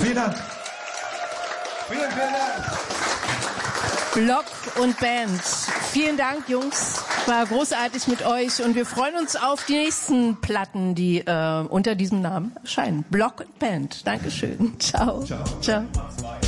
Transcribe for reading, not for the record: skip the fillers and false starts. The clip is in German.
Vielen Dank. Vielen Dank. Block und Band. Vielen Dank, Jungs. War großartig mit euch und wir freuen uns auf die nächsten Platten, die unter diesem Namen erscheinen. Block und Band. Dankeschön. Ciao. Ciao. Ciao.